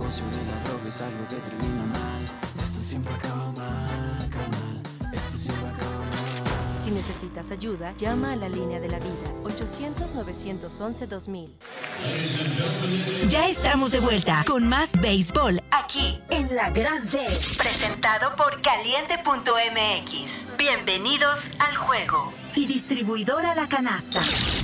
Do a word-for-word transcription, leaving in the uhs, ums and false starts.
negocio de la droga es algo que termina mal. Esto siempre acaba mal, carnal. Esto siempre acaba mal. Si necesitas ayuda, llama a la línea de la vida, ochocientos, novecientos once, dos mil. Ya estamos de vuelta con más béisbol aquí en La Gran D. Presentado por Caliente punto M X. Bienvenidos al juego. Y distribuidora La Canasta.